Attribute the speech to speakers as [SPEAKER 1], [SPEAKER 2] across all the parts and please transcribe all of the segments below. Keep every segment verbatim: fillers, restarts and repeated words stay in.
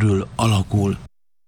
[SPEAKER 1] körül alakul.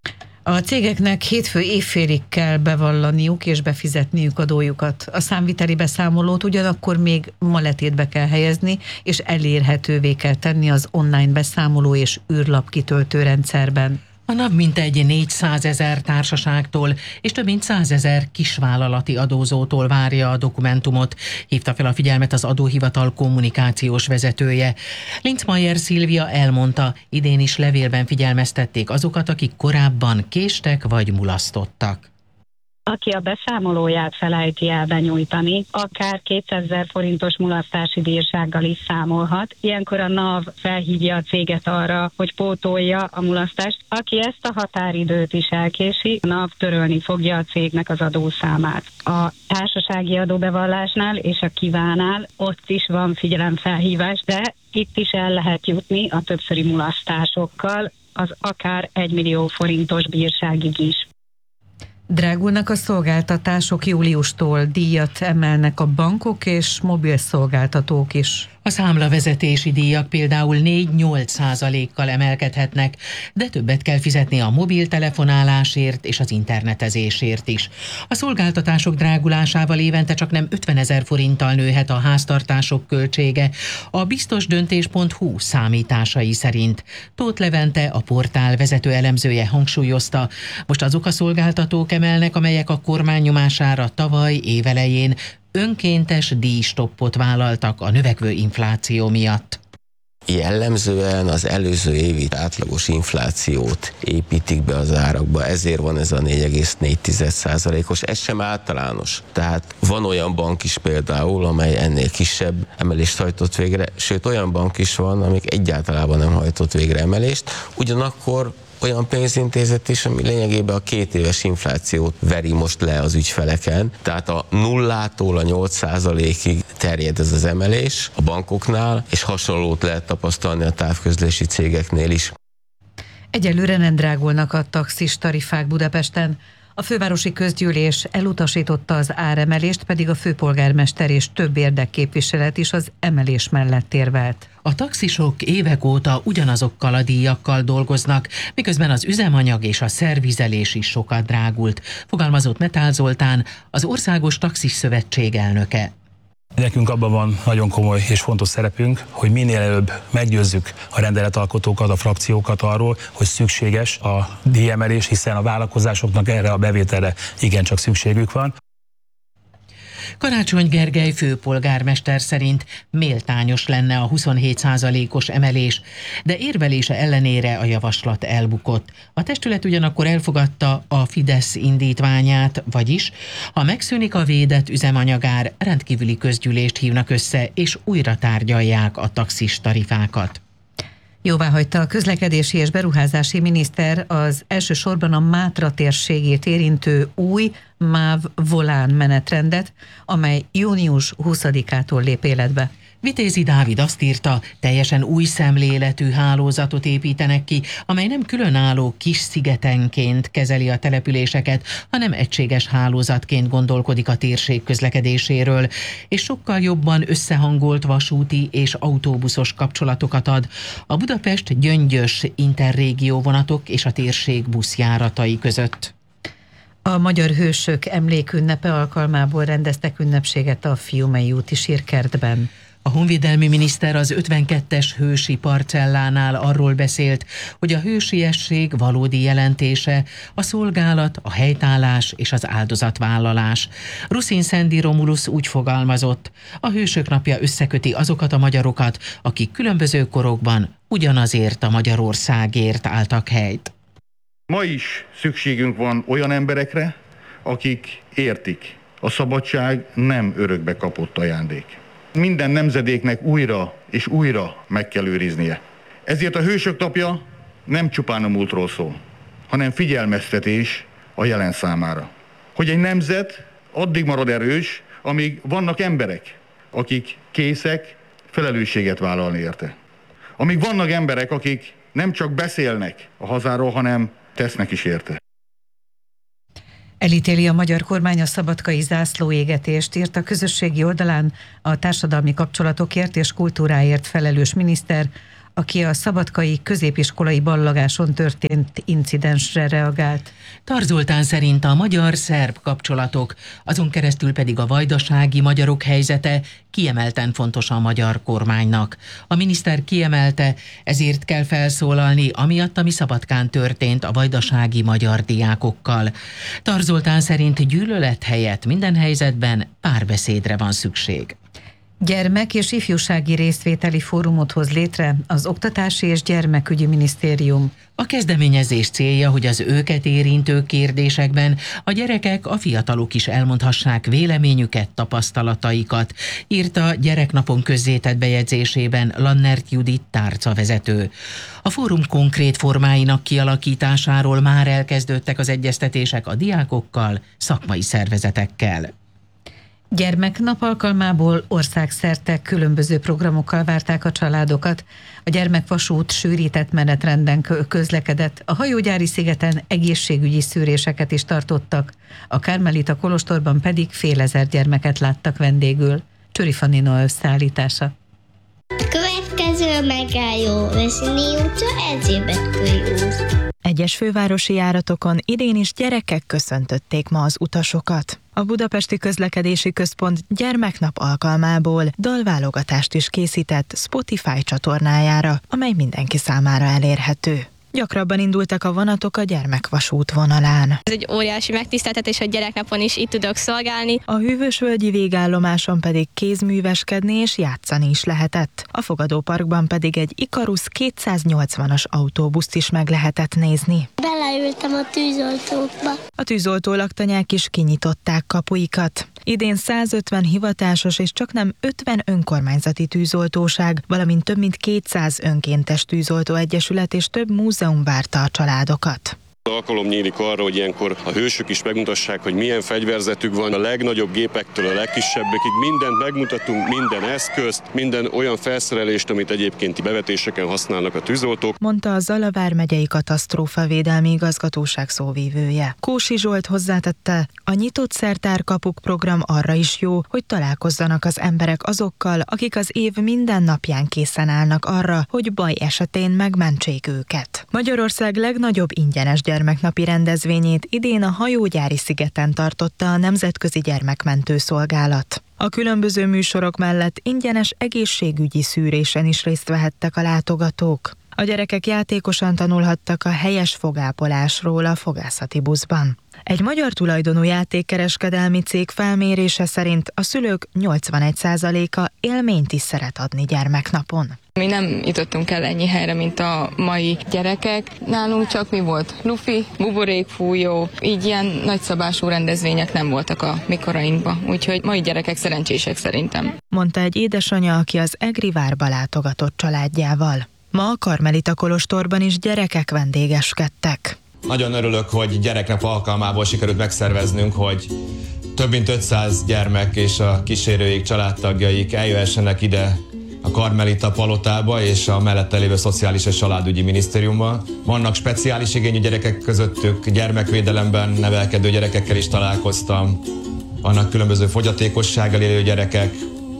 [SPEAKER 2] A cégeknek hétfő évfélig kell bevallaniuk és befizetniük adójukat. A számviteli beszámolót ugyanakkor még ma letétbe kell helyezni, és elérhetővé kell tenni az online beszámoló és űrlap kitöltő rendszerben.
[SPEAKER 3] A NAV mintegy négyszázezer társaságtól és több mint százezer kisvállalati adózótól várja a dokumentumot, hívta fel a figyelmet az adóhivatal kommunikációs vezetője. Linzmeier Szilvia elmondta, idén is levélben figyelmeztették azokat, akik korábban késtek vagy mulasztottak.
[SPEAKER 4] Aki a beszámolóját felejti el benyújtani, akár kétszázezer forintos mulasztási bírsággal is számolhat. Ilyenkor a NAV felhívja a céget arra, hogy pótolja a mulasztást. Aki ezt a határidőt is elkési, a NAV törölni fogja a cégnek az adószámát. A társasági adóbevallásnál és a kívánál ott is van figyelemfelhívás, de itt is el lehet jutni a többszöri mulasztásokkal, az akár egy millió forintos bírságig is.
[SPEAKER 2] Drágulnak a szolgáltatások, júliustól díjat emelnek a bankok és mobil szolgáltatók is.
[SPEAKER 3] A számlavezetési díjak például négy-nyolc százalékkal emelkedhetnek, de többet kell fizetni a mobiltelefonálásért és az internetezésért is. A szolgáltatások drágulásával évente csak nem ötvenezer forinttal nőhet a háztartások költsége, a biztosdöntés pont hu számításai szerint. Tóth Levente, a portál vezető elemzője hangsúlyozta, most azok a szolgáltatók emelnek, amelyek a kormány nyomására tavaly évelején önkéntes díjstoppot vállaltak a növekvő infláció miatt.
[SPEAKER 5] Jellemzően az előző évi átlagos inflációt építik be az árakba, ezért van ez a négy egész négy százalékos, ez sem általános. Tehát van olyan bank is például, amely ennél kisebb emelést hajtott végre, sőt olyan bank is van, amik egyáltalán nem hajtott végre emelést, ugyanakkor olyan pénzintézet is, ami lényegében a két éves inflációt veri most le az ügyfeleken. Tehát a nullától a nyolc százalékig terjed ez az emelés a bankoknál, és hasonlót lehet tapasztalni a távközlési cégeknél is.
[SPEAKER 2] Egyelőre nem drágulnak a taxis tarifák Budapesten. A fővárosi közgyűlés elutasította az áremelést, pedig a főpolgármester és több érdekképviselet is az emelés mellett érvelt.
[SPEAKER 3] A taxisok évek óta ugyanazokkal a díjakkal dolgoznak, miközben az üzemanyag és a szervizelés is sokat drágult, fogalmazott Metál Zoltán, az Országos Taxis Szövetség elnöke.
[SPEAKER 6] Nekünk abban van nagyon komoly és fontos szerepünk, hogy minél előbb meggyőzzük a rendeletalkotókat, a frakciókat arról, hogy szükséges a díjemelés, hiszen a vállalkozásoknak erre a bevételre igencsak szükségük van.
[SPEAKER 3] Karácsony Gergely főpolgármester szerint méltányos lenne a huszonhét százalékos emelés, de érvelése ellenére a javaslat elbukott. A testület ugyanakkor elfogadta a Fidesz indítványát, vagyis ha megszűnik a védett üzemanyagár, rendkívüli közgyűlést hívnak össze és újra tárgyalják a taxis tarifákat.
[SPEAKER 2] Jóváhagyta a közlekedési és beruházási miniszter az elsősorban a Mátra térségét érintő új MÁV Volán menetrendet, amely június huszadikától lép életbe.
[SPEAKER 3] Vitézi Dávid azt írta, teljesen új szemléletű hálózatot építenek ki, amely nem különálló kis szigetenként kezeli a településeket, hanem egységes hálózatként gondolkodik a térség közlekedéséről, és sokkal jobban összehangolt vasúti és autóbuszos kapcsolatokat ad a Budapest-Gyöngyös interrégió vonatok és a térség buszjáratai között.
[SPEAKER 2] A Magyar Hősök Emlékünnepe alkalmából rendeztek ünnepséget a Fiumei úti sírkertben.
[SPEAKER 3] A honvédelmi miniszter az ötvenkettes hősi parcellánál arról beszélt, hogy a hősiesség valódi jelentése a szolgálat, a helytállás és az áldozatvállalás. Ruszin Szendi Romulus úgy fogalmazott, a Hősök napja összeköti azokat a magyarokat, akik különböző korokban ugyanazért a Magyarországért álltak helyt.
[SPEAKER 7] Ma is szükségünk van olyan emberekre, akik értik, a szabadság nem örökbe kapott ajándék. Minden nemzedéknek újra és újra meg kell őriznie. Ezért a Hősök napja nem csupán a múltról szól, hanem figyelmeztetés a jelen számára. Hogy egy nemzet addig marad erős, amíg vannak emberek, akik készek felelősséget vállalni érte. Amíg vannak emberek, akik nem csak beszélnek a hazáról, hanem tesznek is érte.
[SPEAKER 2] Elítéli a magyar kormány a szabadkai zászlóégetést, írt a közösségi oldalán a társadalmi kapcsolatokért és kultúráért felelős miniszter. aki a szabadkai középiskolai ballagáson történt incidensre reagált.
[SPEAKER 3] Tar Zoltán szerint a magyar-szerb kapcsolatok, azon keresztül pedig a vajdasági magyarok helyzete kiemelten fontos a magyar kormánynak. A miniszter kiemelte, ezért kell felszólalni, amiatt, ami Szabadkán történt a vajdasági magyar diákokkal. Tar Zoltán szerint gyűlölet helyett minden helyzetben párbeszédre van szükség.
[SPEAKER 2] Gyermek- és ifjúsági részvételi fórumot hoz létre az Oktatási és Gyermekügyi Minisztérium.
[SPEAKER 3] A kezdeményezés célja, hogy az őket érintő kérdésekben a gyerekek, a fiatalok is elmondhassák véleményüket, tapasztalataikat, írta Gyereknapon közzétett bejegyzésében Lannert Judit tárcavezető. A fórum konkrét formáinak kialakításáról már elkezdődtek az egyeztetések a diákokkal, szakmai szervezetekkel.
[SPEAKER 2] Gyermeknap alkalmából országszerte különböző programokkal várták a családokat. A gyermekvasút sűrített menetrenden közlekedett, a hajógyári szigeten egészségügyi szűréseket is tartottak, a Kármelita kolostorban pedig fél ezer gyermeket láttak vendégül. Csőri Fanino összeállítása.
[SPEAKER 1] Következő megálló Veszini utca, Erzsébet körút.
[SPEAKER 8] Egyes fővárosi járatokon idén is gyerekek köszöntötték ma az utasokat. A Budapesti Közlekedési Központ gyermeknap alkalmából dalválogatást is készített Spotify csatornájára, amely mindenki számára elérhető. Gyakrabban indultak a vonatok a gyermekvasút vonalán.
[SPEAKER 9] Ez egy óriási megtiszteltetés, hogy gyereknapon is itt tudok szolgálni.
[SPEAKER 8] A Hűvösvölgyi végállomáson pedig kézműveskedni és játszani is lehetett. A fogadóparkban pedig egy Ikarus kétszáznyolcvanas autóbuszt is meg lehetett nézni.
[SPEAKER 1] Beleültem a tűzoltókba.
[SPEAKER 8] A tűzoltó laktanyák is kinyitották kapuikat. Idén százötven hivatásos és csaknem ötven önkormányzati tűzoltóság, valamint több mint kétszáz önkéntes tűzoltóegyesület és több múzeum várta a családokat.
[SPEAKER 10] Alkalom nyílik arra, hogy ilyenkor a hősök is megmutassák, hogy milyen fegyverzetük van, a legnagyobb gépektől a legkisebbekig. Mindent megmutatunk, minden eszközt, minden olyan felszerelést, amit egyébként bevetéseken használnak a tűzoltók.
[SPEAKER 8] Mondta a Zala vármegyei katasztrófavédelmi igazgatóság szóvívője. Kósi Zsolt hozzátette, a nyitott szertárkapuk program arra is jó, hogy találkozzanak az emberek azokkal, akik az év minden napján készen állnak arra, hogy baj esetén megmentsék őket. Magyarország legnagyobb ingyenes gyermeknapi rendezvényét idén a hajógyári szigeten tartotta a Nemzetközi Gyermekmentő Szolgálat. A különböző műsorok mellett ingyenes egészségügyi szűrésen is részt vehettek a látogatók. A gyerekek játékosan tanulhattak a helyes fogápolásról a fogászati buszban. Egy magyar tulajdonú játékkereskedelmi cég felmérése szerint a szülők nyolcvanegy százaléka élményt is szeret adni gyermeknapon.
[SPEAKER 11] Mi nem jutottunk el ennyi helyre, mint a mai gyerekek. Nálunk csak mi volt? Lufi, buborékfújó, így ilyen nagyszabású rendezvények nem voltak a mi korainkban, úgyhogy mai gyerekek szerencsések szerintem.
[SPEAKER 8] Mondta egy édesanyja, aki az Egri várba látogatott családjával. Ma a Karmelita kolostorban is gyerekek vendégeskedtek.
[SPEAKER 12] Nagyon örülök, hogy gyereknap alkalmából sikerült megszerveznünk, hogy több mint ötszáz gyermek és a kísérőik, családtagjaik eljöhessenek ide a Karmelita palotába és a mellette lévő Szociális és Családügyi Minisztériumban. Vannak speciális igényű gyerekek közöttük, gyermekvédelemben nevelkedő gyerekekkel is találkoztam. Vannak különböző fogyatékossággal élő gyerekek,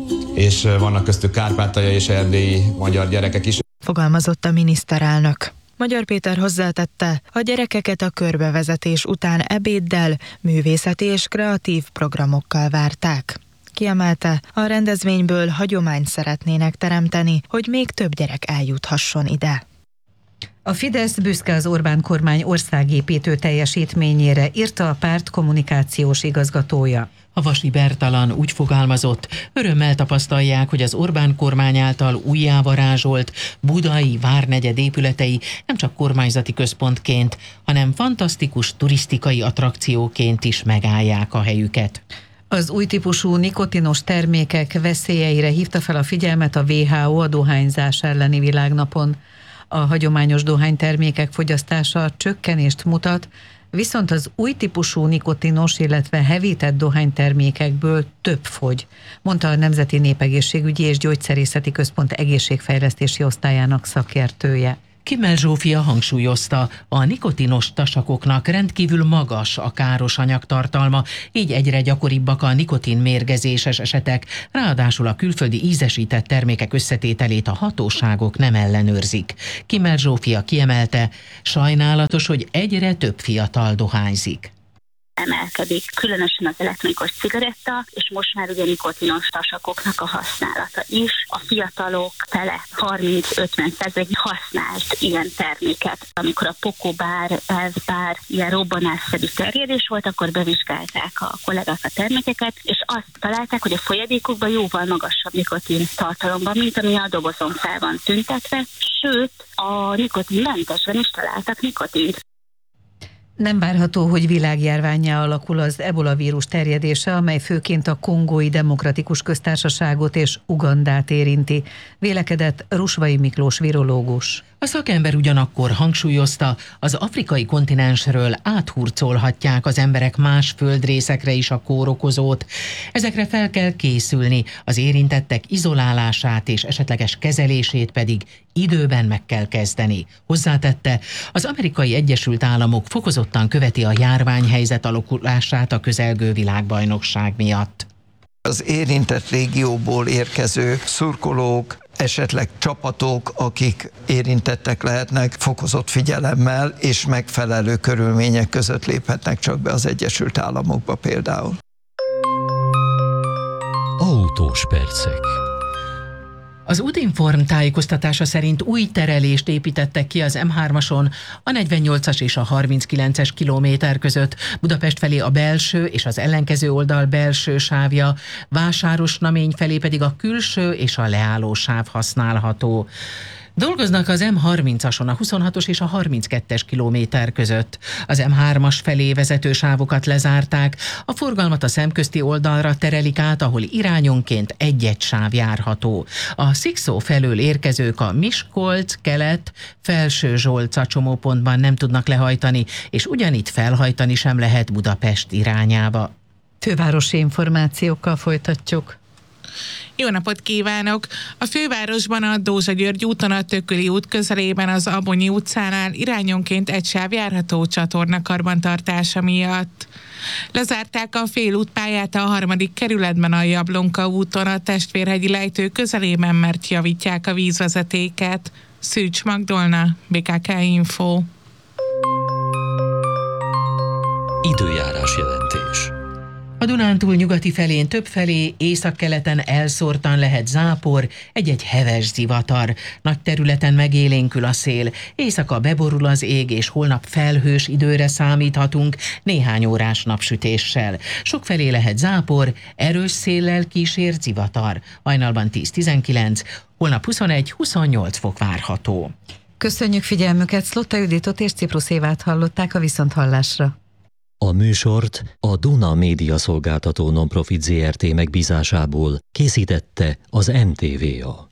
[SPEAKER 12] és vannak köztük kárpátaljai és erdélyi magyar gyerekek is.
[SPEAKER 8] Fogalmazott a miniszterelnök. Magyar Péter hozzátette, a gyerekeket a körbevezetés után ebéddel, művészeti és kreatív programokkal várták. Kiemelte, a rendezvényből hagyományt szeretnének teremteni, hogy még több gyerek eljuthasson ide.
[SPEAKER 2] A Fidesz büszke az Orbán kormány országépítő teljesítményére, írta a párt kommunikációs igazgatója.
[SPEAKER 3] A Vasi Bertalan úgy fogalmazott, örömmel tapasztalják, hogy az Orbán kormány által újjávarázsolt budai várnegyed épületei nem csak kormányzati központként, hanem fantasztikus turisztikai attrakcióként is megállják a helyüket.
[SPEAKER 2] Az új típusú nikotinos termékek veszélyeire hívta fel a figyelmet a vé há o a dohányzás elleni világnapon. A hagyományos dohánytermékek fogyasztása csökkenést mutat, viszont az új típusú nikotinos, illetve hevített dohánytermékekből több fogy, mondta a Nemzeti Népegészségügyi és Gyógyszerészeti Központ egészségfejlesztési osztályának szakértője.
[SPEAKER 3] Kimmel Zsófia hangsúlyozta, a nikotinos tasakoknak rendkívül magas a káros anyagtartalma, így egyre gyakoribbak a nikotinmérgezéses esetek, ráadásul a külföldi ízesített termékek összetételét a hatóságok nem ellenőrzik. Kimmel Zsófia kiemelte, sajnálatos, hogy egyre több fiatal dohányzik.
[SPEAKER 13] Emelkedik, különösen az elektronikus cigaretta, és most már ugye nikotinos tasakoknak a használata is. A fiatalok fele harminc-ötven százalék használt ilyen terméket. Amikor a pokobár, elvbár, ilyen robbanásszerű terjedés volt, akkor bevizsgálták a kollégák a termékeket, és azt találták, hogy a folyadékokban jóval magasabb nikotin tartalomban, mint ami a dobozon fel van tüntetve, sőt, a nikotinmentesen is találtak nikotint.
[SPEAKER 2] Nem várható, hogy világjárvánnyá alakul az ebola vírus terjedése, amely főként a Kongói Demokratikus Köztársaságot és Ugandát érinti, vélekedett Rusvai Miklós virológus.
[SPEAKER 3] A szakember ugyanakkor hangsúlyozta, az afrikai kontinensről áthurcolhatják az emberek más földrészekre is a kórokozót. Ezekre fel kell készülni, az érintettek izolálását és esetleges kezelését pedig időben meg kell kezdeni. Hozzátette, az Amerikai Egyesült Államok fokozottan követi a járványhelyzet alakulását a közelgő világbajnokság miatt.
[SPEAKER 14] Az érintett régióból érkező szurkolók, esetleg csapatok, akik érintettek lehetnek, fokozott figyelemmel és megfelelő körülmények között léphetnek csak be az Egyesült Államokba például.
[SPEAKER 15] Autós percek.
[SPEAKER 3] Az Utinform tájékoztatása szerint új terelést építettek ki az em hármason a negyvennyolcas és a harminckilences kilométer között, Budapest felé a belső és az ellenkező oldal belső sávja, Vásárosnamény felé pedig a külső és a leálló sáv használható. Dolgoznak az em harmincason a huszonhatos és a harminckettes kilométer között. Az em hármas felé vezető sávokat lezárták, a forgalmat a szemközti oldalra terelik át, ahol irányonként egy-egy sáv járható. A Szikszó felől érkezők a Miskolc, Kelet, Felső Zsolca csomópontban nem tudnak lehajtani, és ugyanitt felhajtani sem lehet Budapest irányába.
[SPEAKER 2] Fővárosi információkkal folytatjuk.
[SPEAKER 16] Jó napot kívánok! A fővárosban a Dózsa György úton a Tököli út közelében az Abonyi utcánál irányonként egy sáv járható csatorna karbantartása miatt. Lezárták a félútpályát a harmadik kerületben a Jablonka úton a Testvérhegyi lejtő közelében, mert javítják a vízvezetéket. Szűcs Magdolna, bé ká ká Info.
[SPEAKER 15] Időjárás jelentés.
[SPEAKER 3] A Dunántúl nyugati felén többfelé, északkeleten elszórtan lehet zápor, egy-egy heves zivatar. Nagy területen megélénkül a szél, éjszaka beborul az ég, és holnap felhős időre számíthatunk néhány órás napsütéssel. Sokfelé lehet zápor, erős széllel kísért zivatar. Hajnalban tíz-tizenkilenc, holnap huszonegy-huszonnyolc fok várható.
[SPEAKER 2] Köszönjük figyelmüket, Szlotta Juditot és Ciprus Évát hallották a Viszonthallásra.
[SPEAKER 15] A műsort a Duna Média Szolgáltató Nonprofit zé er té megbízásából készítette az em té vé á.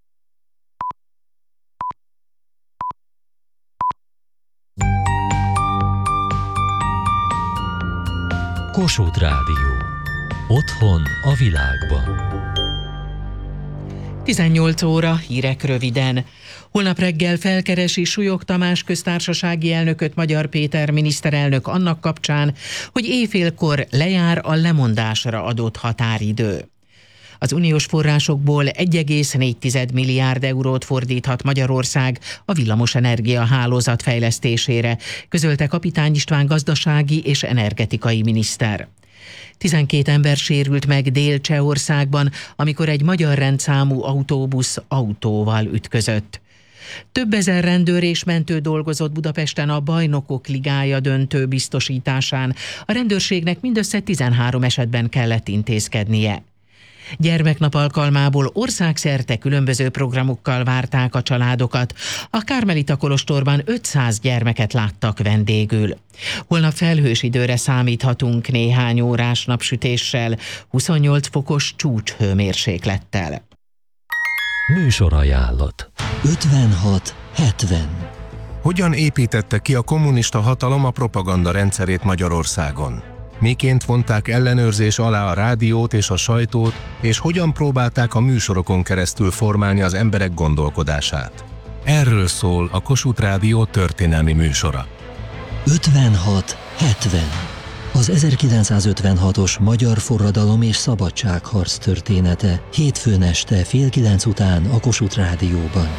[SPEAKER 15] Kossuth Rádió. Otthon a világban.
[SPEAKER 3] tizennyolc óra, hírek röviden. Holnap reggel felkeresi Súlyog Tamás köztársasági elnököt Magyar Péter miniszterelnök annak kapcsán, hogy éjfélkor lejár a lemondásra adott határidő. Az uniós forrásokból egy egész négy milliárd eurót fordíthat Magyarország a villamosenergia hálózat fejlesztésére, közölte Kapitány István gazdasági és energetikai miniszter. tizenkét ember sérült meg Dél-Csehországban, amikor egy magyar rendszámú autóbusz autóval ütközött. Több ezer rendőr és mentő dolgozott Budapesten a Bajnokok Ligája döntő biztosításán. A rendőrségnek mindössze tizenhárom esetben kellett intézkednie. Gyermeknap alkalmából országszerte különböző programokkal várták a családokat. A Kármelita kolostorban ötszáz gyermeket láttak vendégül. Holnap felhős időre számíthatunk néhány órás napsütéssel, huszonnyolc fokos csúcshőmérséklettel.
[SPEAKER 15] Műsorajánlat. ötvenhat hetven.
[SPEAKER 17] Hogyan építette ki a kommunista hatalom a propaganda rendszerét Magyarországon? Miként vonták ellenőrzés alá a rádiót és a sajtót, és hogyan próbálták a műsorokon keresztül formálni az emberek gondolkodását? Erről szól a Kossuth Rádió történelmi műsora.
[SPEAKER 15] ötvenhat hetven. Az ezerkilencszázötvenhatos magyar forradalom és szabadságharc története. Hétfőn este fél kilenc után a Kossuth Rádióban.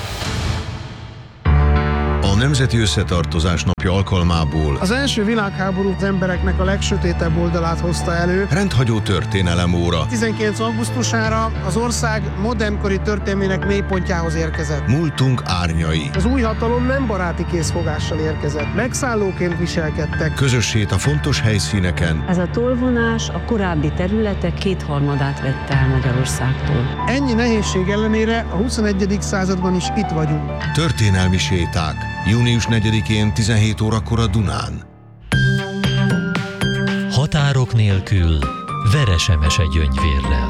[SPEAKER 18] A Nemzeti Összetartozás napja alkalmából
[SPEAKER 19] az első világháború az embereknek a legsötétebb oldalát hozta elő.
[SPEAKER 18] Rendhagyó történelem óra.
[SPEAKER 19] tizenkilenc augusztusára az ország modernkori történelmének mélypontjához érkezett.
[SPEAKER 18] Múltunk árnyai.
[SPEAKER 19] Az új hatalom nem baráti készfogással érkezett. Megszállóként viselkedtek.
[SPEAKER 18] Közös hét a fontos helyszíneken.
[SPEAKER 20] Ez a tolvonás a korábbi területek kétharmadát vette el Magyarországtól.
[SPEAKER 19] Ennyi nehézség ellenére a huszonegyedik században is itt vagyunk.
[SPEAKER 18] Történelmi séták. június negyedikén tizenhét órakor a Dunán.
[SPEAKER 15] Határok nélkül Veresemese Gyöngyvérrel.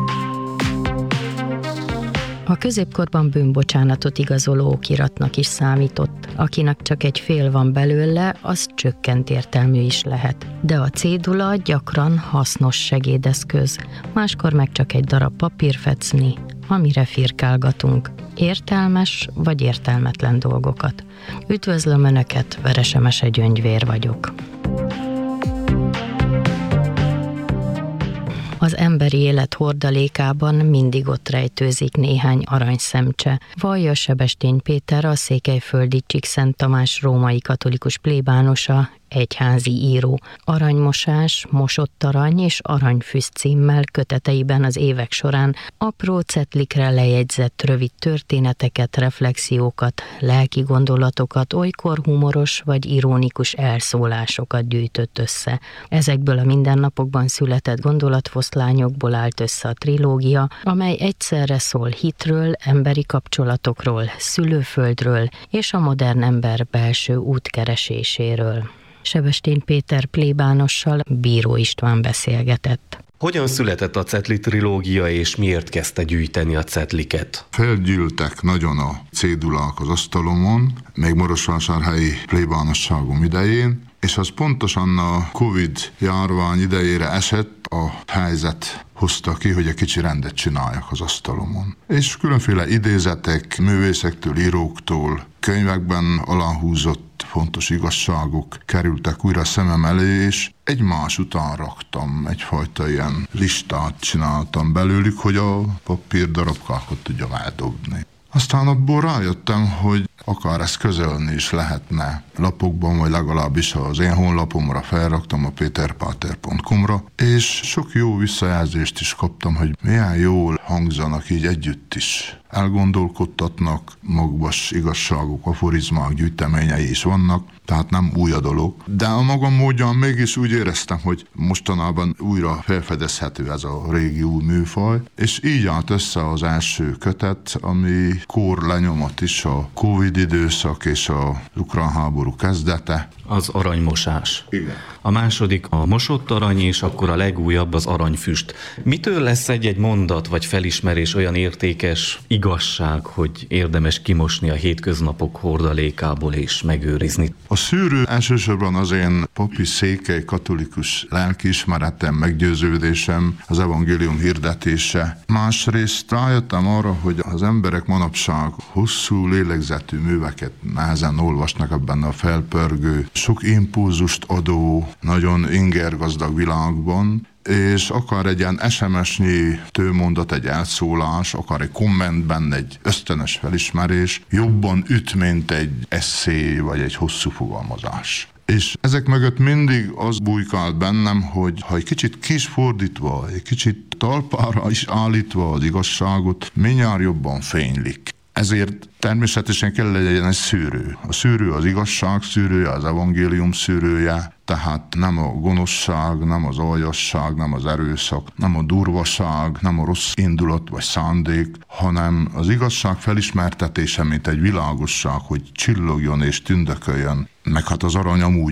[SPEAKER 21] A középkorban bűnbocsánatot igazoló okiratnak is számított. Akinek csak egy fél van belőle, az csökkent értelmű is lehet. De a cédula gyakran hasznos segédeszköz, máskor meg csak egy darab papírfecni, amire firkálgatunk. Értelmes vagy értelmetlen dolgokat. Üdvözlöm Önöket, Veresemese Gyöngyvér vagyok. Az emberi élet hordalékában mindig ott rejtőzik néhány aranyszemcse. Vallja Sebestyén Péter, a székelyföldi Csíkszent Tamás római katolikus plébánosa, egyházi író. Aranymosás, mosott arany és aranyfüst címmel köteteiben az évek során apró cetlikre lejegyzett rövid történeteket, reflexiókat, lelki gondolatokat, olykor humoros vagy ironikus elszólásokat gyűjtött össze. Ezekből a mindennapokban született gondolatfoszlányokból állt össze a trilógia, amely egyszerre szól hitről, emberi kapcsolatokról, szülőföldről és a modern ember belső útkereséséről. Sebestyén Péter plébánossal Bíró István beszélgetett.
[SPEAKER 22] Hogyan született a Cetli trilógia, és miért kezdte gyűjteni a cetliket?
[SPEAKER 23] Felgyűltek nagyon a cédulák az asztalomon, még Marosvásárhelyi plébánosságom idején, és az pontosan a Covid járvány idejére esett, a helyzet hozta ki, hogy egy kicsi rendet csináljak az asztalomon. És különféle idézetek, művészektől, íróktól, könyvekben aláhúzott fontos igazságok kerültek újra szemem elé, és egymás után raktam, egyfajta ilyen listát csináltam belőlük, hogy a papír darabkákat tudjam eldobni. Aztán abból rájöttem, hogy akár ezt közölni is lehetne lapokban, vagy legalábbis az én honlapomra felraktam, a péterpáter pont com-ra, és sok jó visszajelzést is kaptam, hogy milyen jól hangzanak így együtt is. Elgondolkodtatnak, magvas igazságok, aforizmák, gyűjteményei is vannak, tehát nem új a dolog. De a magam módján mégis úgy éreztem, hogy mostanában újra felfedezhető ez a régi új műfaj, és így állt össze az első kötet, ami kor lenyomat is, a Covid időszak és a ukrán háború kezdete.
[SPEAKER 22] Az aranymosás.
[SPEAKER 23] Igen.
[SPEAKER 22] A második a mosott arany, és akkor a legújabb az aranyfüst. Mitől lesz egy-egy mondat vagy felismerés olyan értékes igazság, hogy érdemes kimosni a hétköznapok hordalékából és megőrizni?
[SPEAKER 23] A szűrő elsősorban az én papi székely katolikus lelkiismeretem, meggyőződésem, az evangélium hirdetése. Másrészt rájöttem arra, hogy az emberek manapság hosszú lélegzetű műveket nehezen olvasnak ebben a felpörgő, sok impulzust adó, nagyon ingergazdag világban, és akár egy ilyen es em es-nyi tőmondat, egy elszólás, akár egy kommentben egy ösztönös felismerés jobban üt, mint egy esszé vagy egy hosszú fogalmazás. És ezek mögött mindig az bujkált bennem, hogy ha egy kicsit kisfordítva, egy kicsit talpára is állítva az igazságot, mindjárt jobban fénylik. Ezért természetesen kell legyen egy szűrő. A szűrő az igazság szűrője, az evangélium szűrője, tehát nem a gonoszság, nem az aljasság, nem az erőszak, nem a durvaság, nem a rossz indulat vagy szándék, hanem az igazság felismertetése, mint egy világosság, hogy csillogjon és tündököljön, meg hát az arany amúgy is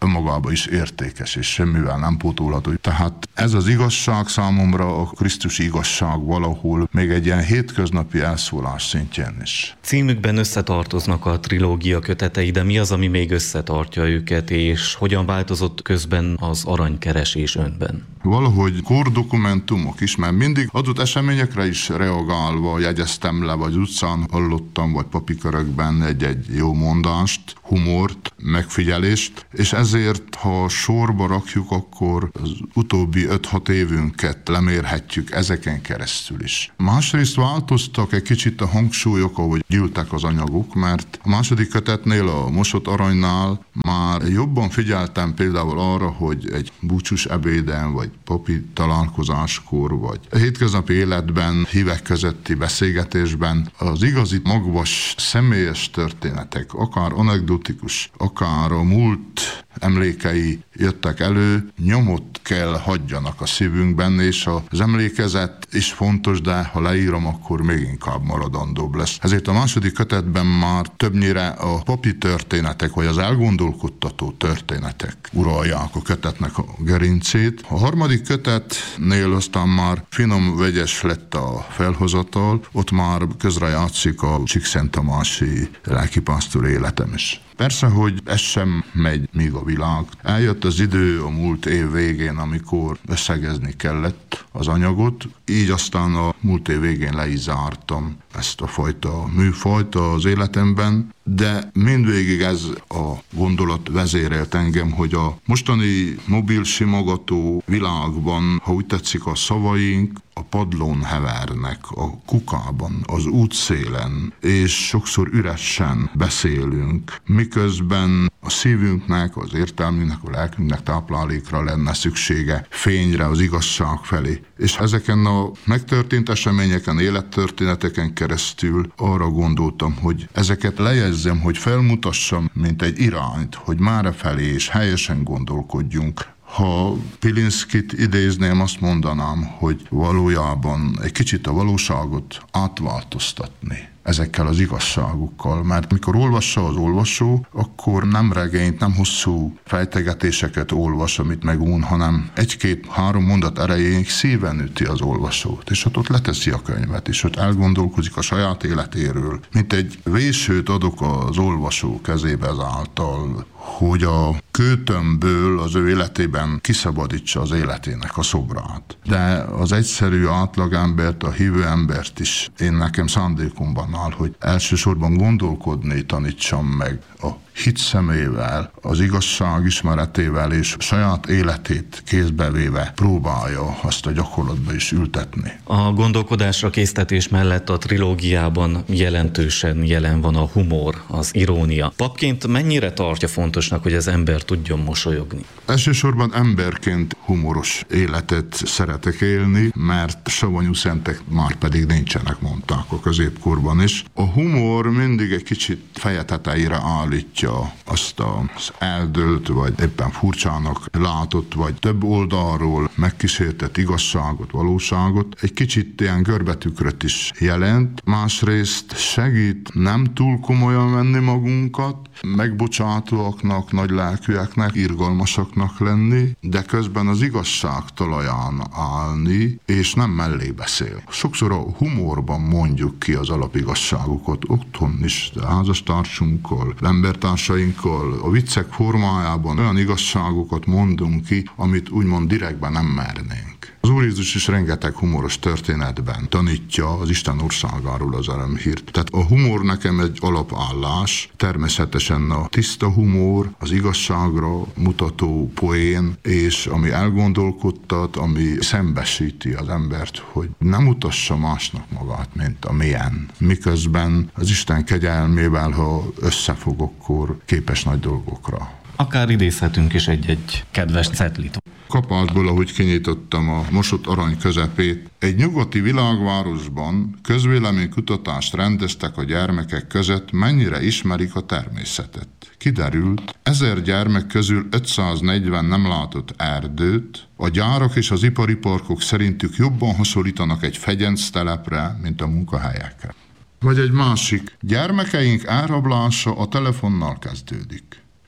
[SPEAKER 23] önmagában is értékes, és semmivel nem pótolható. Tehát ez az igazság számomra a krisztusi igazság valahol még egy ilyen hétköznapi elszólás szintjén is.
[SPEAKER 22] Címükben összetartoznak a trilógia kötetei, de mi az, ami még összetartja őket, és hogyan változott közben az aranykeresés önben?
[SPEAKER 23] Valahogy kordokumentumok is, mert mindig adott eseményekre is reagálva jegyeztem le, vagy utcán hallottam, vagy papikörökben egy-egy jó mondást, humort, megfigyelést, és ezért, ha sorba rakjuk, akkor az utóbbi öt-hat évünket lemérhetjük ezeken keresztül is. Másrészt változtak egy kicsit a hangsúlyok, ahogy gyűltek az anyagok, mert a második kötetnél, a Mosott aranynál már jobban figyeltem például arra, hogy egy búcsús ebéden, vagy papi találkozáskor, vagy a hétköznapi életben, hívek közötti beszélgetésben az igazi magvas személyes történetek, akár anekdotikus, akár a múlt emlékei jöttek elő, nyomot kell hagyjanak a szívünkben, és az emlékezet is fontos, de ha leírom, akkor még inkább maradandóbb lesz. Ezért a második kötetben már többnyire a papi történetek, vagy az elgondolkodtató történetek uralják a kötetnek a gerincét. A harmadik kötetnél aztán már finom, vegyes lett a felhozatal, ott már közrejátszik a Csíkszenttamási lelkipásztor életem is. Persze, hogy ez sem megy még a világ. Eljött az idő a múlt év végén, amikor összegezni kellett az anyagot, így aztán a múlt év végén le is zártam ezt a fajta műfajt az életemben, de mindvégig ez a gondolat vezérelt engem, hogy a mostani mobil simogató világban, ha úgy tetszik, a szavaink a padlón hevernek, a kukában, az útszélen, és sokszor üresen beszélünk, miközben a szívünknek, az értelmünknek, a lelkünknek táplálékra lenne szüksége, fényre, az igazság felé. És ezeken a megtörtént eseményeken, élettörténeteken keresztül arra gondoltam, hogy ezeket lejegyzem, hogy felmutassam, mint egy irányt, hogy mára felé és helyesen gondolkodjunk. Ha Pilinszkit idézném, azt mondanám, hogy valójában egy kicsit a valóságot átváltoztatni ezekkel az igazságokkal, mert mikor olvassa az olvasó, akkor nem regényt, nem hosszú fejtegetéseket olvas, amit megún, hanem egy-két-három mondat erejéig szíven üti az olvasót, és ott, ott leteszi a könyvet, és ott elgondolkozik a saját életéről, mint egy vésőt adok az olvasó kezébe ezáltal, hogy a kőtömbből az ő életében kiszabadítsa az életének a szobrát. De az egyszerű átlagembert, a hívő embert is én nekem szándékomban áll, hogy elsősorban gondolkodni tanítsam meg a hit szemével, az igazság ismeretével és saját életét kézbe véve próbálja azt a gyakorlatba is ültetni.
[SPEAKER 22] A gondolkodásra késztetés mellett a trilógiában jelentősen jelen van a humor, az irónia. Papként mennyire tartja fontosnak, hogy az ember tudjon mosolyogni?
[SPEAKER 23] Elsősorban emberként humoros életet szeretek élni, mert savanyú szentek már pedig nincsenek, mondták a középkorban is. A humor mindig egy kicsit feje tetejére állítja azt az eldőlt, vagy éppen furcsának látott, vagy több oldalról megkísértett igazságot, valóságot, egy kicsit ilyen görbetükröt is jelent. Másrészt segít nem túl komolyan venni magunkat, megbocsátóaknak, nagy lelkűeknek, irgalmasaknak lenni, de közben az igazság talaján állni, és nem mellé beszél. Sokszor a humorban mondjuk ki az alapigazságokat, otthon is, a házastársunkkal, embertársainkkal, a viccek formájában olyan igazságokat mondunk ki, amit úgymond direktben nem mernénk. Az Úr Jézus is rengeteg humoros történetben tanítja az Isten országáról az örömhírt. Tehát a humor nekem egy alapállás, természetesen a tiszta humor, az igazságra mutató poén, és ami elgondolkodtat, ami szembesíti az embert, hogy nem mutassa másnak magát, mint amilyen. Miközben az Isten kegyelmével, ha összefog, akkor képes nagy dolgokra.
[SPEAKER 22] Akár idézhetünk is egy-egy kedves cetlit.
[SPEAKER 23] Kapásból, ahogy kinyitottam a Mosott arany közepét, egy nyugati világvárosban közvéleménykutatást rendeztek a gyermekek között, mennyire ismerik a természetet. Kiderült, ezer gyermek közül ötszáznegyven nem látott erdőt, a gyárak és az ipari parkok szerintük jobban hasonlítanak egy fegyenctelepre, mint a munkahelyekre. Vagy egy másik, gyermekeink elrablása a telefonnal kezdődik.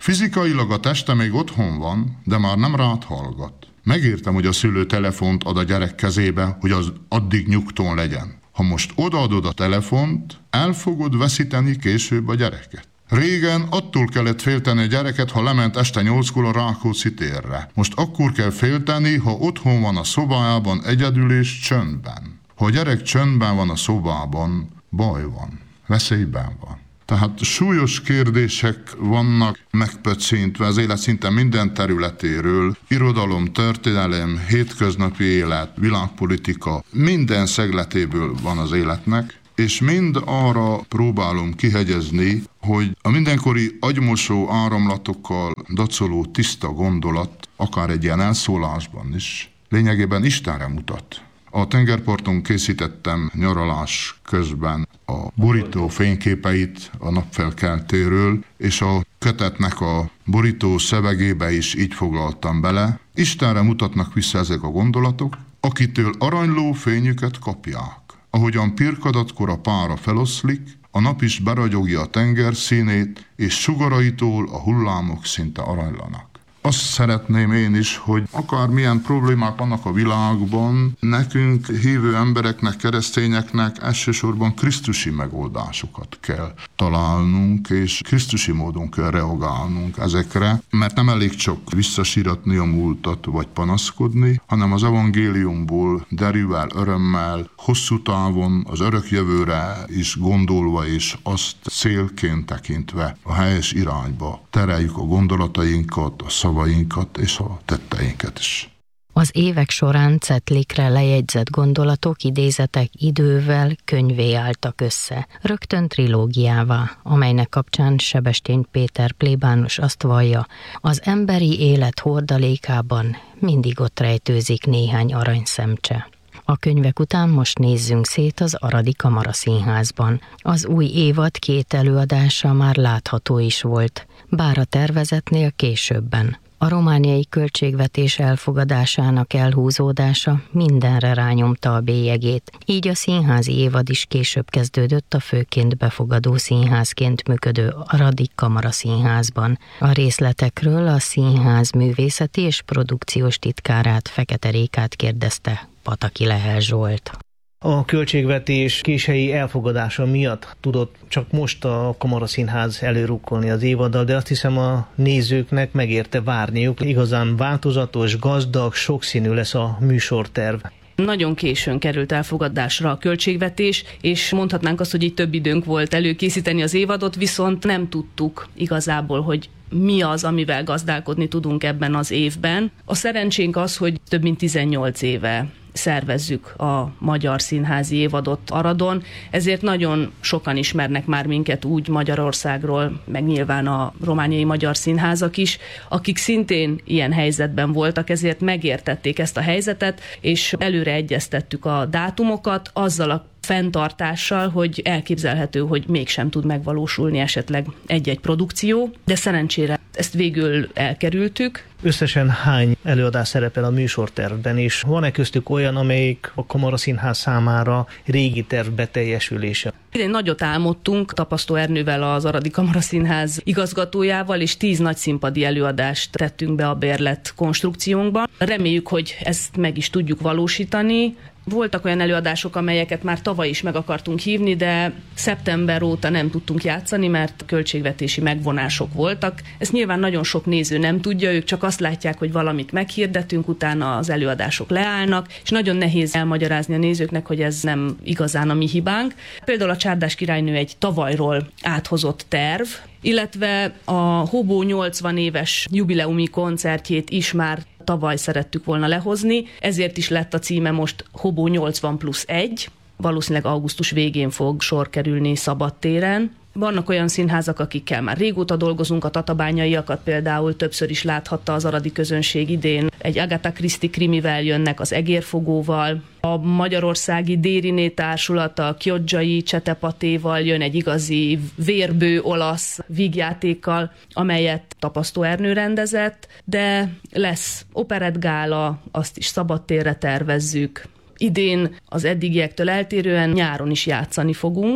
[SPEAKER 23] Fizikailag a teste még otthon van, de már nem rád hallgat. Megértem, hogy a szülő telefont ad a gyerek kezébe, hogy az addig nyugton legyen. Ha most odaadod a telefont, el fogod veszíteni később a gyereket. Régen attól kellett félteni a gyereket, ha lement este nyolckor a Rákóczi térre. Most akkor kell félteni, ha otthon van a szobájában egyedül és csöndben. Ha a gyerek csöndben van a szobában, baj van, veszélyben van. Tehát súlyos kérdések vannak megpöccintve az élet szinte minden területéről, irodalom, történelem, hétköznapi élet, világpolitika, minden szegletéből van az életnek, és mind arra próbálom kihegyezni, hogy a mindenkori agymosó áramlatokkal dacoló tiszta gondolat, akár egy ilyen elszólásban is, lényegében Istenre mutat. A tengerparton készítettem nyaralás közben a borító fényképeit a napfelkeltéről, és a kötetnek a borító szövegébe is így foglaltam bele. Istenre mutatnak vissza ezek a gondolatok, akitől aranyló fényüket kapják. Ahogyan pirkadatkor a pára feloszlik, a nap is beragyogja a tenger színét, és sugaraitól a hullámok szinte aranylanak. Azt szeretném én is, hogy akármilyen problémák vannak a világban, nekünk hívő embereknek, keresztényeknek elsősorban krisztusi megoldásokat kell találnunk, és krisztusi módon kell reagálnunk ezekre, mert nem elég csak visszasíratni a múltat vagy panaszkodni, hanem az evangéliumból derűvel, örömmel, hosszú távon az örök jövőre is gondolva, és azt célként tekintve a helyes irányba tereljük a gondolatainkat, a szavainkat és a tetteinket is.
[SPEAKER 21] Az évek során cetlikre lejegyzett gondolatok, idézetek idővel könyvé álltak össze, rögtön trilógiává, amelynek kapcsán Sebestyén Péter plébános azt vallja, az emberi élet hordalékában mindig ott rejtőzik néhány aranyszemcse. A könyvek után most nézzünk szét az Aradi Kamaraszínházban. Az új évad két előadása már látható is volt, bár a tervezetnél későbben. A romániai költségvetés elfogadásának elhúzódása mindenre rányomta a bélyegét, így a színházi évad is később kezdődött a főként befogadó színházként működő Aradi Kamaraszínházban. A részletekről a színház művészeti és produkciós titkárát, Fekete Rékát kérdezte Pataki Lehel Zsolt.
[SPEAKER 4] A költségvetés késői elfogadása miatt tudott csak most a Kamaraszínház előrukkolni az évaddal, de azt hiszem a nézőknek megérte várniuk. Igazán változatos, gazdag, sokszínű lesz a műsorterv.
[SPEAKER 5] Nagyon későn került elfogadásra a költségvetés, és mondhatnánk azt, hogy így több időnk volt előkészíteni az évadot, viszont nem tudtuk igazából, hogy mi az, amivel gazdálkodni tudunk ebben az évben. A szerencsénk az, hogy több mint tizennyolc éve szervezzük a magyar színházi évadot Aradon, ezért nagyon sokan ismernek már minket úgy Magyarországról, meg nyilván a romániai magyar színházak is, akik szintén ilyen helyzetben voltak, ezért megértették ezt a helyzetet, és előre egyeztettük a dátumokat azzal a fenntartással, hogy elképzelhető, hogy mégsem tud megvalósulni esetleg egy-egy produkció, de szerencsére ezt végül elkerültük.
[SPEAKER 4] Összesen hány előadás szerepel a műsortervben, és van-e köztük olyan, amelyik a Kamaraszínház számára régi terv beteljesülése?
[SPEAKER 5] Idén nagyot álmodtunk Tapasztó Ernővel, az Aradi Kamaraszínház igazgatójával, és tíz nagy színpadi előadást tettünk be a bérlet konstrukciónkba. Reméljük, hogy ezt meg is tudjuk valósítani. Voltak olyan előadások, amelyeket már tavaly is meg akartunk hívni, de szeptember óta nem tudtunk játszani, mert költségvetési megvonások voltak. Ezt nyilván nagyon sok néző nem tudja, ők csak azt látják, hogy valamit meghirdetünk, utána az előadások leállnak, és nagyon nehéz elmagyarázni a nézőknek, hogy ez nem igazán a mi hibánk. Például a Csárdás királynő egy tavalyról áthozott terv, illetve a Hobó nyolcvan éves jubileumi koncertjét is már tavaly szerettük volna lehozni, ezért is lett a címe most Hobó nyolcvan plusz egy, valószínűleg augusztus végén fog sor kerülni szabadtéren. Vannak olyan színházak, akikkel már régóta dolgozunk, a tatabányaiakat például többször is láthatta az aradi közönség idén. Egy Agatha Christie krimivel jönnek, az Egérfogóval, a magyarországi Dériné társulata a Kiodzsai Csetepatéval jön egy igazi vérbő olasz vígjátékkal, amelyet Tapasztó Ernő rendezett, de lesz operettgála, azt is szabadtérre tervezzük. Idén az eddigiektől eltérően nyáron is játszani fogunk.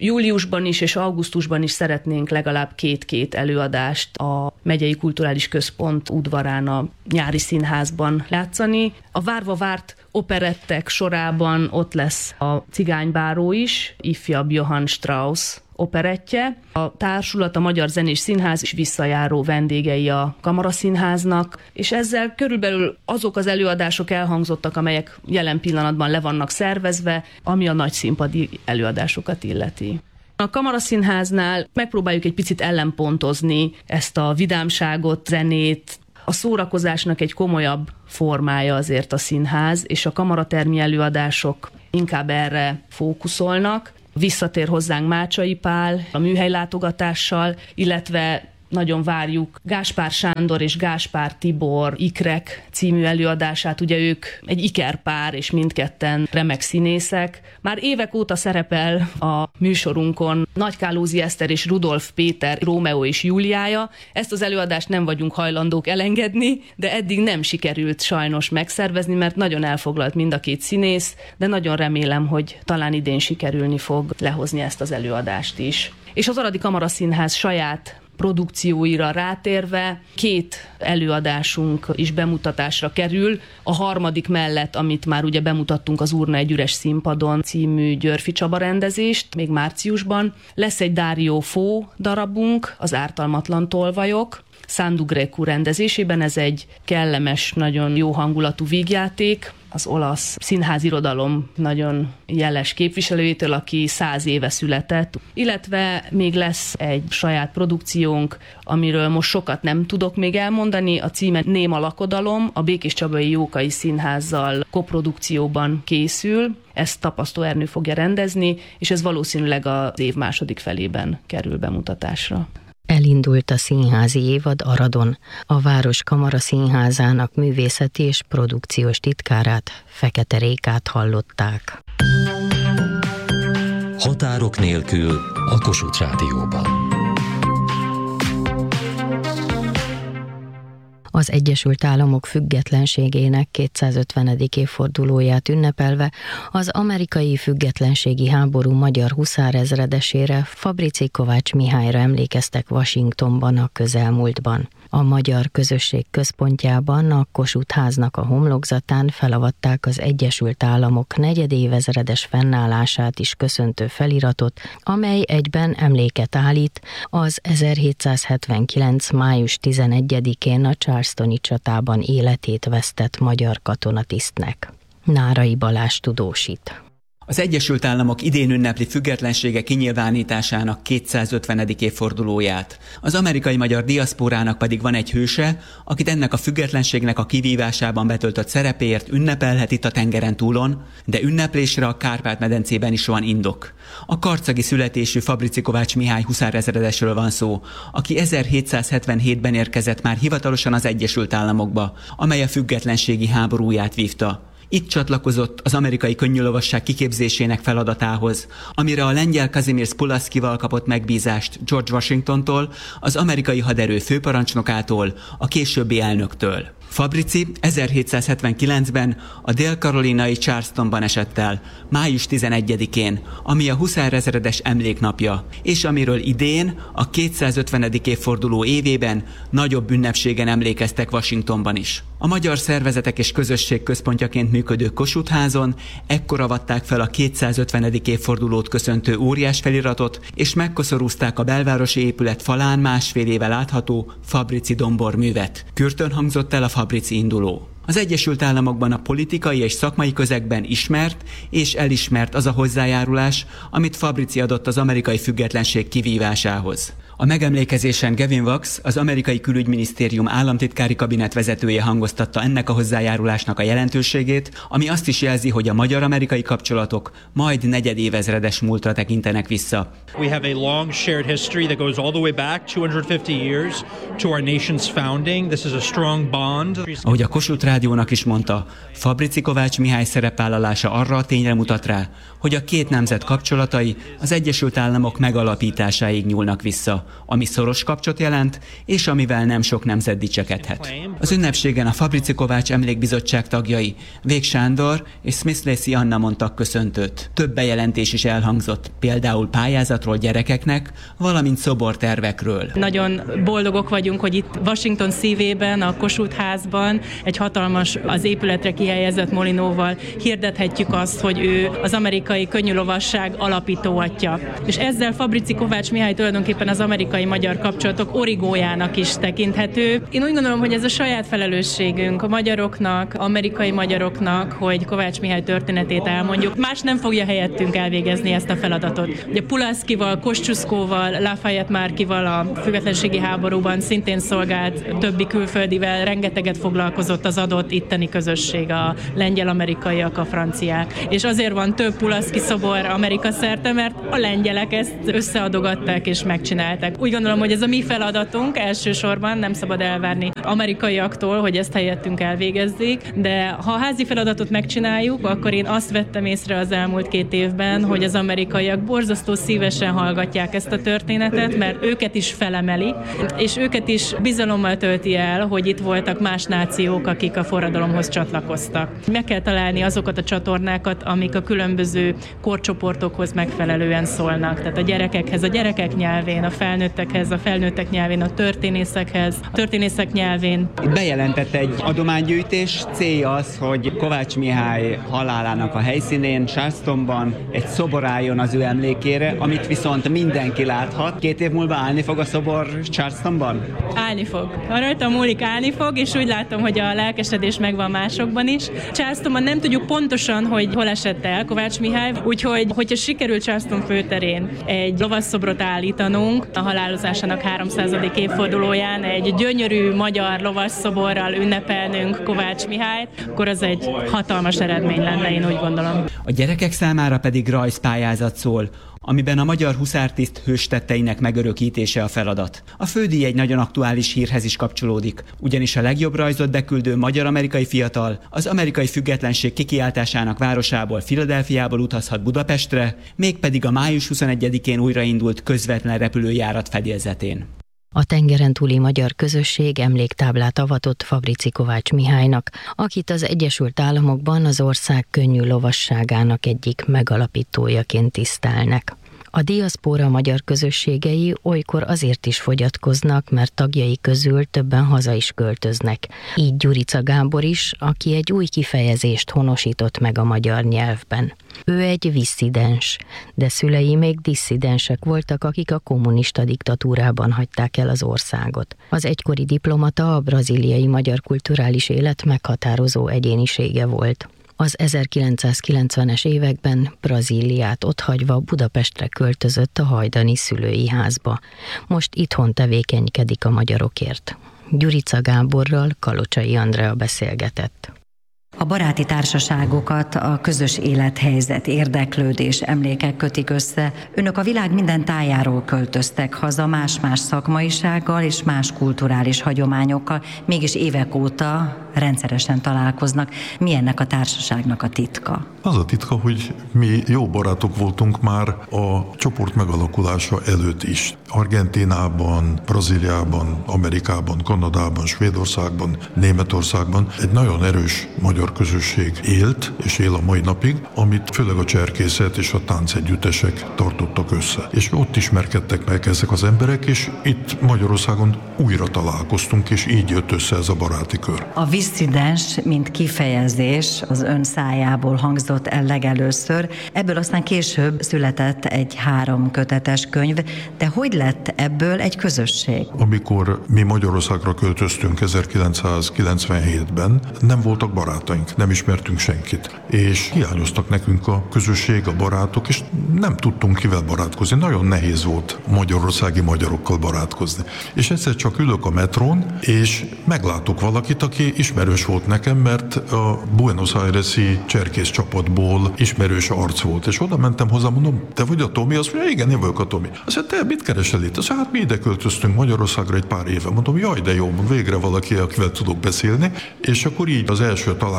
[SPEAKER 5] Júliusban is és augusztusban is szeretnénk legalább két-két előadást a Megyei Kulturális Központ udvarán a nyári színházban látszani. A várva várt operettek sorában ott lesz a Cigánybáró is, ifjabb Johann Strauss operettje. A társulat, a Magyar Zenés Színház is visszajáró vendégei a Kamaraszínháznak, és ezzel körülbelül azok az előadások elhangzottak, amelyek jelen pillanatban le vannak szervezve, ami a nagy színpadi előadásokat illeti. A Kamaraszínháznál megpróbáljuk egy picit ellenpontozni ezt a vidámságot, zenét. A szórakozásnak egy komolyabb formája azért a színház, és a kamaratermi előadások inkább erre fókuszolnak. Visszatér hozzánk Mácsai Pál a műhelylátogatással, illetve nagyon várjuk Gáspár Sándor és Gáspár Tibor Ikrek című előadását. Ugye ők egy ikerpár, és mindketten remek színészek. Már évek óta szerepel a műsorunkon Nagykálózi Eszter és Rudolf Péter Rómeó és Júliája. Ezt az előadást nem vagyunk hajlandók elengedni, de eddig nem sikerült sajnos megszervezni, mert nagyon elfoglalt mind a két színész, de nagyon remélem, hogy talán idén sikerülni fog lehozni ezt az előadást is. És az Aradi Kamaraszínház saját produkcióira rátérve két előadásunk is bemutatásra kerül. A harmadik mellett, amit már ugye bemutattunk, az Urna egy üres színpadon című Györfi Csaba rendezést, még márciusban. Lesz egy Dario Fo darabunk, az Ártalmatlan tolvajok, Sandu Grecu rendezésében. Ez egy kellemes, nagyon jó hangulatú vígjáték, az olasz színházirodalom nagyon jeles képviselőjétől, aki száz éve született. Illetve még lesz egy saját produkciónk, amiről most sokat nem tudok még elmondani. A címe Néma lakodalom, a Békés Csabai Jókai Színházzal koprodukcióban készül. Ezt Tapasztó Ernő fogja rendezni, és ez valószínűleg az év második felében kerül bemutatásra.
[SPEAKER 21] Elindult a színházi évad Aradon. A Város Kamaraszínházának művészeti és produkciós titkárát, Fekete Rékát hallották.
[SPEAKER 15] Határok nélkül a Kossuth Rádióban.
[SPEAKER 21] Az Egyesült Államok függetlenségének kétszázötvenedik évfordulóját ünnepelve az amerikai függetlenségi háború magyar huszárezredesére, Fabrici Kovács Mihályra emlékeztek Washingtonban a közelmúltban. A magyar közösség központjában, a Kossuth háznak a homlokzatán felavatták az Egyesült Államok negyedévezredes fennállását is köszöntő feliratot, amely egyben emléket állít az ezerhétszázhetvenkilenc. május tizenegyedikén a Charlestoni csatában életét vesztett magyar katonatisztnek. Nárai Balázs tudósít.
[SPEAKER 6] Az Egyesült Államok idén ünnepli függetlensége kinyilvánításának kétszázötvenedik évfordulóját. Az amerikai magyar diaszporának pedig van egy hőse, akit ennek a függetlenségnek a kivívásában betöltött szerepéért ünnepelhet itt a tengeren túlon, de ünneplésre a Kárpát-medencében is van indok. A karcagi születésű Fabrici Kovács Mihály huszárezredesről van szó, aki ezerhétszázhetvenhétben érkezett már hivatalosan az Egyesült Államokba, amely a függetlenségi háborúját vívta. Itt csatlakozott az amerikai könnyűlovasság kiképzésének feladatához, amire a lengyel Kazimierz Pulaskival kapott megbízást George Washingtontól, az amerikai haderő főparancsnokától, a későbbi elnöktől. Fabrici ezerhétszázhetvenkilencben a dél-karolinai Charlestonban esett el, május tizenegyedikén, ami a huszárezredes emléknapja, és amiről idén, a kétszázötvenedik évforduló évében nagyobb ünnepségen emlékeztek Washingtonban is. A magyar szervezetek és közösség központjaként működő Kossuth házon ekkor avatták fel a kétszázötvenedik évfordulót köszöntő óriás feliratot, és megkoszorúzták a belvárosi épület falán másfél éve látható Fabrici domborművet. Kürtön hangzott el a Fabrici induló. Az Egyesült Államokban a politikai és szakmai közegben ismert és elismert az a hozzájárulás, amit Fabrici adott az amerikai függetlenség kivívásához. A megemlékezésen Gavin Wax, az amerikai külügyminisztérium államtitkári kabinet vezetője hangoztatta ennek a hozzájárulásnak a jelentőségét, ami azt is jelzi, hogy a magyar-amerikai kapcsolatok majd negyedévezredes múltra tekintenek vissza.
[SPEAKER 7] We have a long shared history that goes all the way back two hundred fifty years to our nation's founding. This is a strong bond.
[SPEAKER 6] Ahogy a Kossuth Rádiónak is mondta, Fabrici Kovács Mihály szerepvállalása arra a tényre mutat rá, hogy a két nemzet kapcsolatai az Egyesült Államok megalapításáig nyúlnak vissza. ami szoros kapcsot jelent, és amivel nem sok nemzet dicsekedhet. Az ünnepségen a Fabrici Kovács Emlékbizottság tagjai Vég Sándor és Smith Lacey Anna mondtak köszöntőt. Több bejelentés is elhangzott, például pályázatról gyerekeknek, valamint szobortervekről.
[SPEAKER 1] Nagyon boldogok vagyunk, hogy itt Washington szívében, a Kossuth házban egy hatalmas, az épületre kihelyezett molinóval hirdethetjük azt, hogy ő az amerikai könnyűlovasság alapító atya. És ezzel Fabrici Kovács Mihály tulajdonképpen az amerikai-magyar kapcsolatok origójának is tekinthető. Én úgy gondolom, hogy ez a saját felelősségünk a magyaroknak, amerikai magyaroknak, hogy Kovács Mihály történetét elmondjuk. Más nem fogja helyettünk elvégezni ezt a feladatot. Ugye Pulaskival, Kosciuszkóval, Lafayette Márkival a függetlenségi háborúban szintén szolgált, többi külföldivel rengeteget foglalkozott az adott itteni közösség, a lengyel-amerikaiak, a franciák. És azért van több Pulaski szobor Amerika szerte, mert a lengyelek ezt összeadogatták és megcsinálták. Úgy gondolom, hogy ez a mi feladatunk elsősorban, nem szabad elvárni amerikaiaktól, hogy ezt helyettünk elvégezzék, de ha a házi feladatot megcsináljuk, akkor én azt vettem észre az elmúlt két évben, hogy az amerikaiak borzasztó szívesen hallgatják ezt a történetet, mert őket is felemeli, és őket is bizalommal tölti el, hogy itt voltak más nációk, akik a forradalomhoz csatlakoztak. Meg kell találni azokat a csatornákat, amik a különböző korcsoportokhoz megfelelően szólnak. Tehát a gyerekekhez, a gyerekek nyelvén, a felnőttekhez, a felnőttek nyelvén, a történészekhez, a történészek nyelvén.
[SPEAKER 6] Bejelentett egy adománygyűjtés, célja az, hogy Kovács Mihály halálának a helyszínén, Charlestonban egy szobor álljon az ő emlékére, amit viszont mindenki láthat. Két év múlva állni fog a szobor Charlestonban?
[SPEAKER 1] Állni fog. Rajta múlik, állni fog, és úgy látom, hogy a lelkesedés megvan másokban is. Charlestonban nem tudjuk pontosan, hogy hol esett el Kovács Mihály, úgyhogy hogyha sikerül Charleston főterén egy lovasszobrot állítanunk a halálozásának háromszázadik évfordulóján, egy gyönyörű magyar lovasszoborral ünnepelnünk Kovács Mihályt, akkor az egy hatalmas eredmény lenne, én úgy gondolom.
[SPEAKER 6] A gyerekek számára pedig rajzpályázat szól, amiben a magyar huszártiszt hőstetteinek megörökítése a feladat. A fődíj egy nagyon aktuális hírhez is kapcsolódik, ugyanis a legjobb rajzot beküldő magyar-amerikai fiatal az amerikai függetlenség kikiáltásának városából, Philadelphiából utazhat Budapestre, mégpedig a május huszonegyedikén újraindult közvetlen repülőjárat fedélzetén.
[SPEAKER 21] A tengeren túli magyar közösség emléktáblát avatott Fabrici Kovács Mihálynak, akit az Egyesült Államokban az ország könnyű lovasságának egyik megalapítójaként tisztelnek. A diaszpóra magyar közösségei olykor azért is fogyatkoznak, mert tagjai közül többen haza is költöznek. Így Gyurica Gábor is, aki egy új kifejezést honosított meg a magyar nyelvben. Ő egy visszidens, de szülei még disszidensek voltak, akik a kommunista diktatúrában hagyták el az országot. Az egykori diplomata a brazíliai magyar kulturális élet meghatározó egyénisége volt. Az ezerkilencszázkilencvenes években Brazíliát otthagyva Budapestre költözött a hajdani szülői házba. Most itthon tevékenykedik a magyarokért. Gyurica Gáborral Kalocsai Andrea beszélgetett.
[SPEAKER 9] A baráti társaságokat a közös élethelyzet, érdeklődés, emlékek kötik össze. Önök a világ minden tájáról költöztek haza más-más szakmaisággal és más kulturális hagyományokkal, mégis évek óta rendszeresen találkoznak. Mi ennek a társaságnak a titka?
[SPEAKER 10] Az a titka, hogy mi jó barátok voltunk már a csoport megalakulása előtt is. Argentínában, Brazíliában, Amerikában, Kanadában, Svédországban, Németországban egy nagyon erős magyar közösség élt, és él a mai napig, amit főleg a cserkészet és a táncegyüttesek tartottak össze. És ott ismerkedtek meg ezek az emberek, és itt Magyarországon újra találkoztunk, és így jött össze ez a baráti kör.
[SPEAKER 9] A disszidens, mint kifejezés az ön szájából hangzott el legelőször. Ebből aztán később született egy három kötetes könyv, de hogy lett ebből egy közösség?
[SPEAKER 10] Amikor mi Magyarországra költöztünk ezerkilencszázkilencvenhétben, nem voltak barátaink, nem ismertünk senkit, és hiányoztak nekünk a közösség, a barátok, és nem tudtunk kivel barátkozni. Nagyon nehéz volt magyarországi magyarokkal barátkozni. És egyszer csak ülök a metrón, és meglátok valakit, aki ismerős volt nekem, mert a Buenos Aires-i cserkész csapatból ismerős arc volt. És oda mentem hozzá, mondom, te vagy a Tomi? Azt mondja, igen, én vagyok a Tomi. Azt mondja, te mit keresel itt? Azt mondja, hát mi ide költöztünk Magyarországra egy pár éve. Mondom, jaj, de jó, végre valaki, akivel tudok beszélni. És akkor így az első találkozás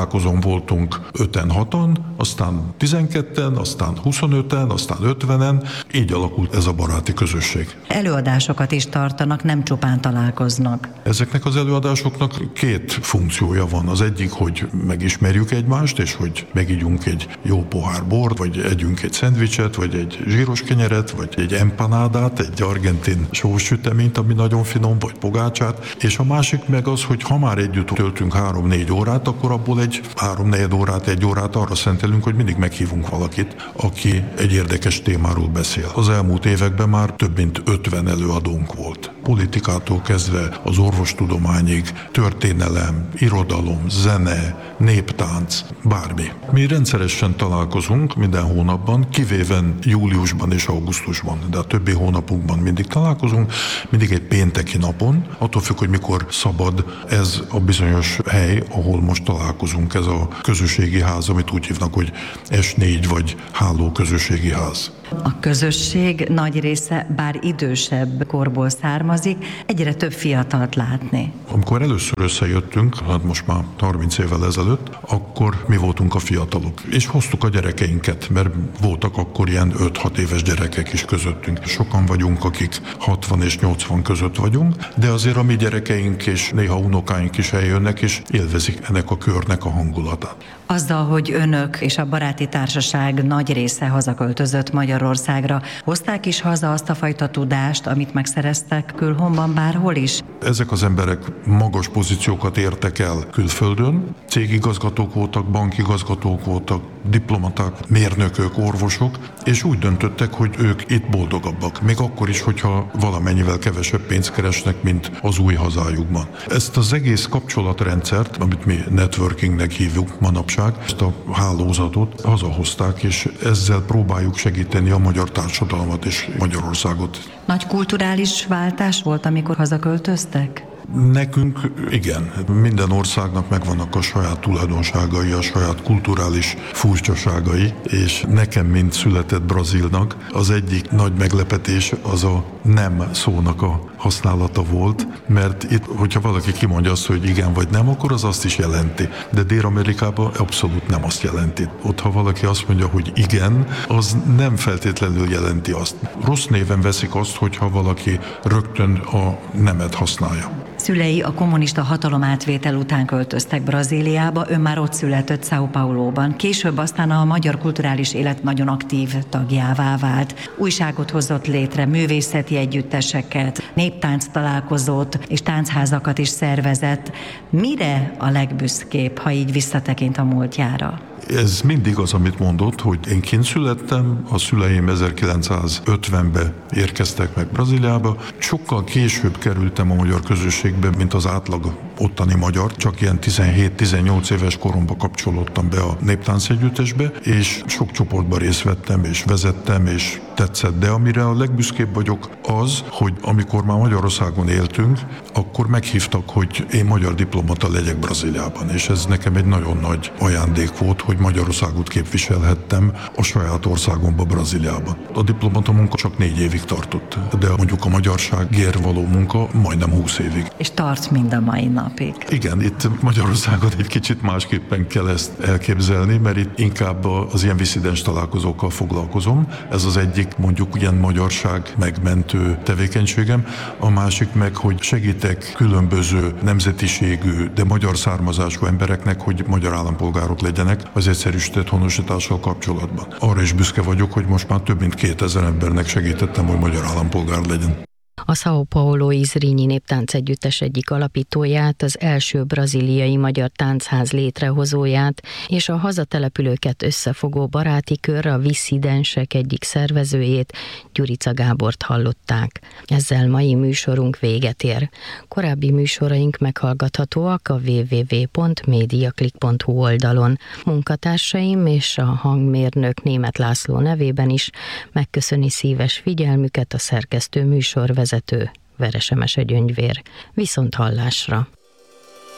[SPEAKER 10] találkozón voltunk öten, hatan, aztán tizenketten, aztán huszonöten, aztán ötvenen, így alakult ez a baráti közösség.
[SPEAKER 9] Előadásokat is tartanak, nem csupán találkoznak.
[SPEAKER 10] Ezeknek az előadásoknak két funkciója van. Az egyik, hogy megismerjük egymást, és hogy megígyunk egy jó pohár bort, vagy együnk egy szendvicset, vagy egy zsíros kenyeret, vagy egy empanádát, egy argentin sós süteményt, ami nagyon finom, vagy pogácsát. És a másik meg az, hogy ha már együtt töltünk három-négy órát, akkor abból egy három-négy órát, egy órát arra szentelünk, hogy mindig meghívunk valakit, aki egy érdekes témáról beszél. Az elmúlt években már több mint ötven előadónk volt. Politikától kezdve az orvostudományig, történelem, irodalom, zene, néptánc, bármi. Mi rendszeresen találkozunk minden hónapban, kivéve júliusban és augusztusban, de a többi hónapunkban mindig találkozunk, mindig egy pénteki napon, attól függ, hogy mikor szabad ez a bizonyos hely, ahol most találkozunk, ez a közösségi ház, amit úgy hívnak, hogy es négy vagy háló közösségi ház.
[SPEAKER 9] A közösség nagy része, bár idősebb korból származik, egyre több fiatalt látni.
[SPEAKER 10] Amikor először összejöttünk, hát most már harminc évvel ezelőtt, akkor mi voltunk a fiatalok. És hoztuk a gyerekeinket, mert voltak akkor ilyen öt-hat éves gyerekek is közöttünk. Sokan vagyunk, akik hatvan és nyolcvan között vagyunk, de azért a mi gyerekeink és néha unokáink is eljönnek, és élvezik ennek a körnek a hangulatát.
[SPEAKER 9] Azzal, hogy önök és a baráti társaság nagy része hazaköltözött Magyarországra, hozták is haza azt a fajta tudást, amit megszereztek külhonban bárhol is?
[SPEAKER 10] Ezek az emberek magas pozíciókat értek el külföldön, cégigazgatók voltak, bankigazgatók voltak, diplomaták, mérnökök, orvosok, és úgy döntöttek, hogy ők itt boldogabbak. Még akkor is, hogyha valamennyivel kevesebb pénzt keresnek, mint az új hazájukban. Ezt az egész kapcsolatrendszert, amit mi networkingnek hívjuk manapság, ezt a hálózatot hazahozták, és ezzel próbáljuk segíteni a magyar társadalmat és Magyarországot.
[SPEAKER 9] Nagy kulturális váltás volt, amikor hazaköltöztek?
[SPEAKER 10] Nekünk igen, minden országnak megvannak a saját tulajdonságai, a saját kulturális furcsaságai, és nekem, mint született brazilnak, az egyik nagy meglepetés az a nem szónak a használata volt, mert itt, hogyha valaki kimondja azt, hogy igen vagy nem, akkor az azt is jelenti. De Dél-Amerikában abszolút nem azt jelenti. Ott, ha valaki azt mondja, hogy igen, az nem feltétlenül jelenti azt. Rossz néven veszik azt, hogyha valaki rögtön a nemet használja.
[SPEAKER 9] Szülei a kommunista hatalomátvétel után költöztek Brazíliába, ön már ott született São Pauloban. Később aztán a magyar kulturális élet nagyon aktív tagjává vált. Újságot hozott létre, művészeti együtteseket, néptánc találkozót és táncházakat is szervezett. Mire a legbüszkébb, ha így visszatekint a múltjára?
[SPEAKER 10] Ez mindig az, amit mondott, hogy én kint születtem, a szüleim ezerkilencszázötvenben érkeztek meg Brazíliába. Sokkal később kerültem a magyar közösségbe, mint az átlag ottani magyar. Csak ilyen tizenhét-tizennyolc éves koromban kapcsolódtam be a néptánc együttesbe, és sok csoportban részt vettem, és vezettem, és tetszett. De amire a legbüszkébb vagyok az, hogy amikor már Magyarországon éltünk, akkor meghívtak, hogy én magyar diplomata legyek Brazíliában, és ez nekem egy nagyon nagy ajándék volt, hogy Magyarországot képviselhettem a saját országomba, Brazíliában. A diplomata munka csak négy évig tartott, de mondjuk a magyarságért való munka majdnem húsz évig.
[SPEAKER 9] És tart mind a mai napig.
[SPEAKER 10] Igen, itt Magyarországon egy kicsit másképpen kell ezt elképzelni, mert itt inkább az ilyen disszidens találkozókkal foglalkozom. Ez az egyik mondjuk ilyen magyarság megmentő tevékenységem. A másik meg, hogy segítek különböző nemzetiségű, de magyar származású embereknek, hogy magyar állampolgárok legyenek az egyszerűsített honosítással kapcsolatban. Arra is büszke vagyok, hogy most már több mint kétezer embernek segítettem, hogy magyar állampolgár legyen.
[SPEAKER 21] A São Paulo-i Zrínyi Néptánc Együttes egyik alapítóját, az első brazíliai magyar táncház létrehozóját és a hazatelepülőket összefogó baráti kör, a Viszidensek egyik szervezőjét, Gyurica Gábort hallották. Ezzel mai műsorunk véget ér. Korábbi műsoraink meghallgathatóak a double-u double-u double-u pont mediaclick pont hu oldalon. Munkatársaim és a hangmérnök Németh László nevében is megköszöni szíves figyelmüket a szerkesztő műsorvezető Veresemese Gyöngyvér. Viszont hallásra!